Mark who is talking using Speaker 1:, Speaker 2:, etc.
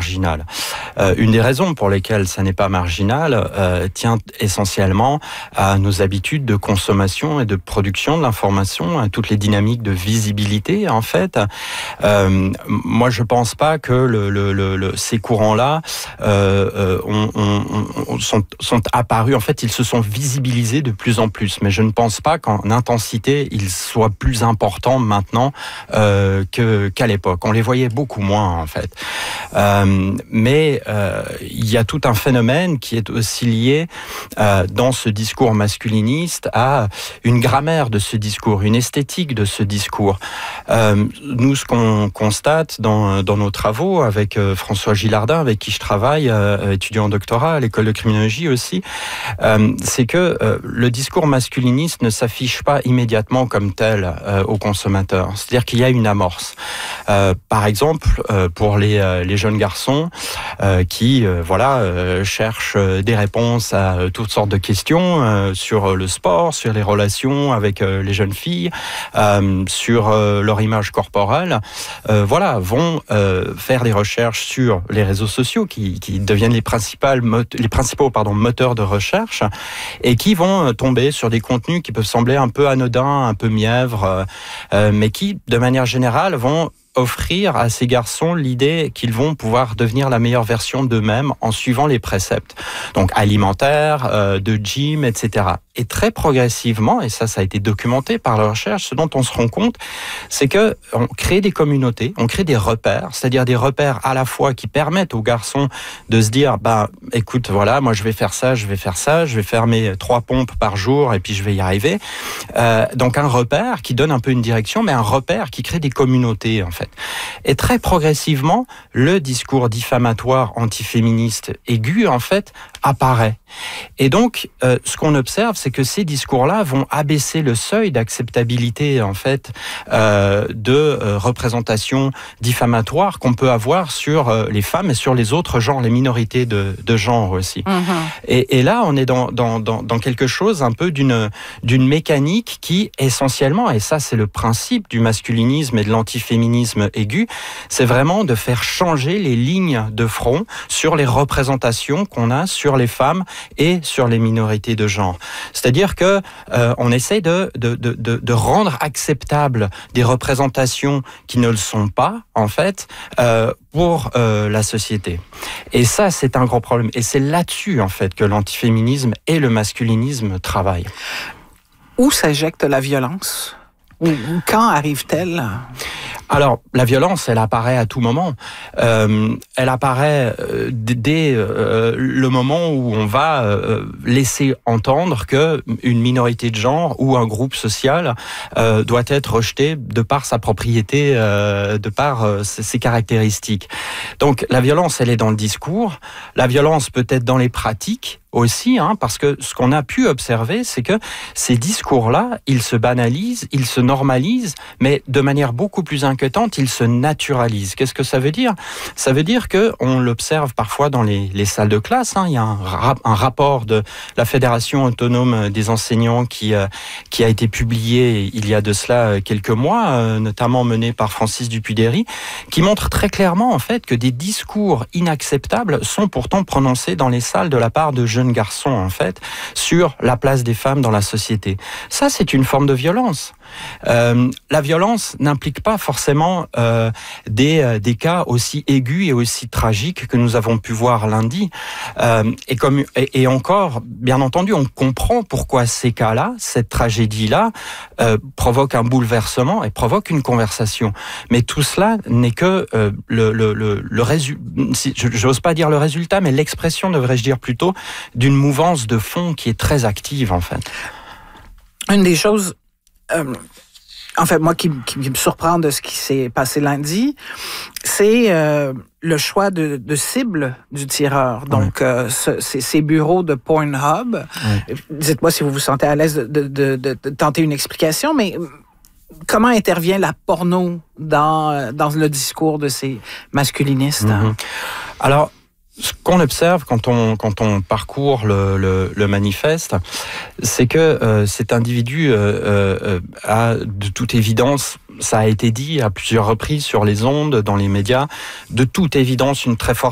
Speaker 1: marginal. Une des raisons pour lesquelles ça n'est pas marginal tient essentiellement à nos habitudes de consommation et de production de l'information, à toutes les dynamiques de visibilité en fait. Moi je pense pas que ces courants-là sont apparus, en fait ils se sont visibilisés de plus en plus, mais je ne pense pas qu'en intensité ils soient plus importants maintenant qu'à l'époque. On les voyait beaucoup moins en fait. Mais il y a tout un phénomène qui est aussi lié dans ce discours masculiniste à une grammaire de ce discours, une esthétique de ce discours. Nous, ce qu'on constate dans nos travaux avec François Gilardin, avec qui je travaille, étudiant en doctorat à l'école de criminologie aussi, c'est que le discours masculiniste ne s'affiche pas immédiatement comme tel aux consommateurs. C'est-à-dire qu'il y a une amorce. Par exemple, pour les jeunes garçons qui cherchent des réponses à toutes sortes de questions sur le sport, sur les relations avec les jeunes filles, sur leur image corporelle, vont faire des recherches sur les réseaux sociaux qui deviennent les principaux moteurs de recherche et qui vont tomber sur des contenus qui peuvent sembler un peu anodins, un peu mièvres, mais qui, de manière générale, vont offrir à ces garçons l'idée qu'ils vont pouvoir devenir la meilleure version d'eux-mêmes en suivant les préceptes, donc alimentaires, de gym, etc. Et très progressivement, et ça a été documenté par la recherche, ce dont on se rend compte, c'est que on crée des communautés, on crée des repères, c'est-à-dire des repères à la fois qui permettent aux garçons de se dire, écoute, voilà, moi je vais faire ça, je vais faire mes 3 pompes par jour et puis je vais y arriver. Donc un repère qui donne un peu une direction, mais un repère qui crée des communautés en fait. Et très progressivement, le discours diffamatoire antiféministe aigu en fait apparaît. Et donc, ce qu'on observe, c'est que ces discours-là vont abaisser le seuil d'acceptabilité en fait de représentation diffamatoire qu'on peut avoir sur les femmes et sur les autres genres, les minorités de genre aussi. Et là, on est dans quelque chose un peu d'une mécanique qui essentiellement, et ça c'est le principe du masculinisme et de l'antiféminisme aigu, c'est vraiment de faire changer les lignes de front sur les représentations qu'on a sur les femmes et sur les minorités de genre. C'est-à-dire que on essaie de rendre acceptables des représentations qui ne le sont pas, en fait, pour la société. Et ça, c'est un gros problème. Et c'est là-dessus, en fait, que l'antiféminisme et le masculinisme travaillent.
Speaker 2: Où s'injecte la violence ? Ou quand arrive-t-elle ?
Speaker 1: Alors, la violence, elle apparaît à tout moment. Elle apparaît dès le moment où on va laisser entendre que une minorité de genre ou un groupe social doit être rejeté de par sa propriété, de par ses caractéristiques. Donc, la violence, elle est dans le discours. La violence peut être dans les pratiques aussi, parce que ce qu'on a pu observer, c'est que ces discours-là, ils se banalisent, ils se normalisent, mais de manière beaucoup plus inquiétante, ils se naturalisent. Qu'est-ce que ça veut dire ? Ça veut dire que on l'observe parfois dans les salles de classe. Il y a un rapport de la Fédération autonome des enseignants qui a été publié il y a de cela quelques mois, notamment mené par Francis Dupuy-Derry, qui montre très clairement en fait que des discours inacceptables sont pourtant prononcés dans les salles de la part de jeunes garçons en fait sur la place des femmes dans la société. Ça, c'est une forme de violence. La violence n'implique pas forcément des cas aussi aigus et aussi tragiques que nous avons pu voir lundi. Et encore, bien entendu, on comprend pourquoi ces cas-là, cette tragédie-là, provoque un bouleversement et provoque une conversation. Mais tout cela n'est que le résultat, je n'ose pas dire le résultat, mais l'expression, devrais-je dire plutôt, d'une mouvance de fond qui est très active, en fait.
Speaker 2: Une des choses, en fait, moi, qui me surprend de ce qui s'est passé lundi, c'est le choix de cible du tireur. Donc, ces bureaux de Pornhub. Oui. Dites-moi si vous vous sentez à l'aise de tenter une explication, mais comment intervient la porno dans le discours de ces masculinistes?
Speaker 1: Alors, ce qu'on observe quand on parcourt le manifeste, c'est que cet individu a de toute évidence, ça a été dit à plusieurs reprises sur les ondes, dans les médias, de toute évidence une très forte